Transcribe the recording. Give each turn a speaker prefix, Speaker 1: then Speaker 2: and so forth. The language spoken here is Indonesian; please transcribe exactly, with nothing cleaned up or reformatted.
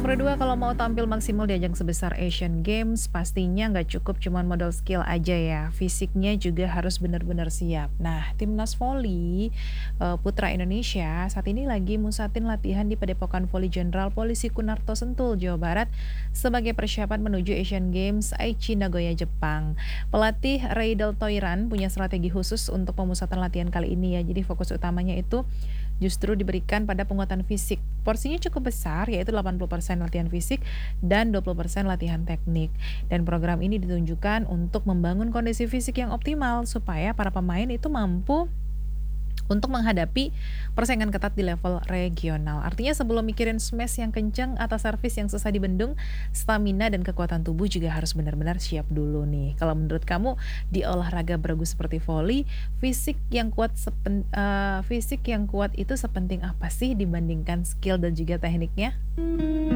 Speaker 1: nomor dua, kalau mau tampil maksimal di ajang sebesar Asian Games, pastinya nggak cukup cuman modal skill aja ya, fisiknya juga harus benar-benar siap. Nah, timnas voli eh, putra Indonesia saat ini lagi musatin latihan di Padepokan Voli Jenderal Polisi Kunarto Sentul, Jawa Barat, sebagai persiapan menuju Asian Games Aichi Nagoya, Jepang. Pelatih Reidel Toiran punya strategi khusus untuk pemusatan latihan kali ini ya. Jadi fokus utamanya itu justru diberikan pada penguatan fisik. Porsinya cukup besar, yaitu delapan puluh persen latihan fisik dan dua puluh persen latihan teknik. Dan program ini ditunjukkan untuk membangun kondisi fisik yang optimal supaya para pemain itu mampu untuk menghadapi persaingan ketat di level regional. Artinya sebelum mikirin smash yang kenceng atau servis yang susah dibendung, stamina dan kekuatan tubuh juga harus benar-benar siap dulu nih. Kalau menurut kamu di olahraga beregu seperti voli, fisik yang kuat sepen, eh, fisik yang kuat itu sepenting apa sih dibandingkan skill dan juga tekniknya?